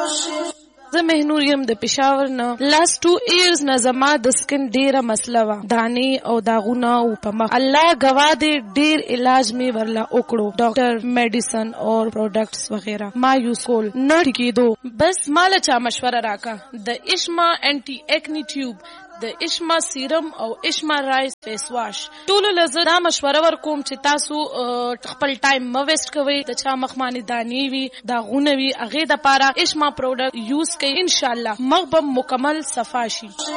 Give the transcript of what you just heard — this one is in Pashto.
زه مهنور یم د پېښور نه. لاست 2 years نه زما د سکن ډیره مسله وه، دانې او داغونه او په مخ. الله ګواه دی ډیر علاج مې ورله وکړو، ډاکټر، میډیسن او پروډکټس وغیرہ ما یوز کول نه ټیکېدو. بس ماله چا مشوره راکا د اشما انټي اکنی ټیوب، د اشما سیرم او اشما رایس فیس واش. ټولو لزه دا مشوره ورکوم چې تاسو خپل ټایم مه ویسټ کوئ. د چا مخ باندې دانې وي، داغونه وي، هغې دپاره اشما پروډکټ یوز کوئ، انشاءالله مخ به مکمل صفا شي.